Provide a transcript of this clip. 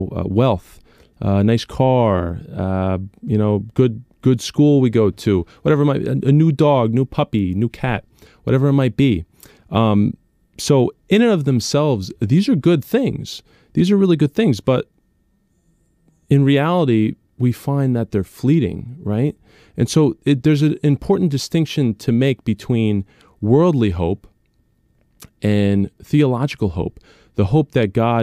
wealth, a nice car, good school we go to, whatever it might, a new dog, new puppy, new cat, whatever it might be. So in and of themselves, these are good things. These are really good things. But in reality, we find that they're fleeting, right? And so there's an important distinction to make between worldly hope and theological hope, the hope that God